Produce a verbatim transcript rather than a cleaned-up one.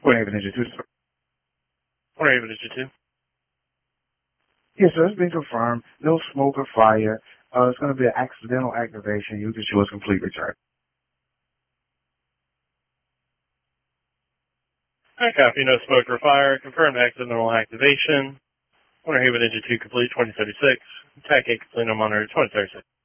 What happened, Ninja two? What happened, Ninja two? Yes, sir, it's been confirmed. No smoke or fire. Uh, it's going to be an accidental activation. You can show us complete return. I copy. No smoke or fire. Confirmed accidental activation. Winter Haven Ninja two complete twenty thirty-six. Attack eight complete on monitor twenty thirty-six.